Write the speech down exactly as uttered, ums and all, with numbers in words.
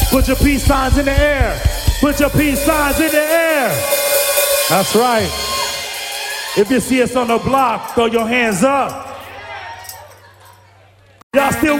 Put your peace signs in the air. Put your peace signs in the air. That's right. If you see us on the block, throw your hands up. Y'all still